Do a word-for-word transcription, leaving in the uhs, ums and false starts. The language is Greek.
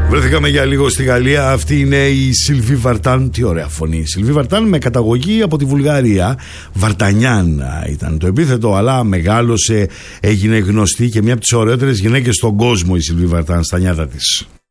Βρεθήκαμε για λίγο στη Γαλλία. Αυτή είναι η Σιλβί Βαρτάν. Τι ωραία φωνή. Σιλβί Βαρτάν με καταγωγή από τη Βουλγαρία. Βαρτανιάν ήταν το επίθετο, αλλά μεγάλωσε, έγινε γνωστή και μια από τις ωραιότερες γυναίκες στον κόσμο η Σιλβί Βαρτάν στα νιάτα της.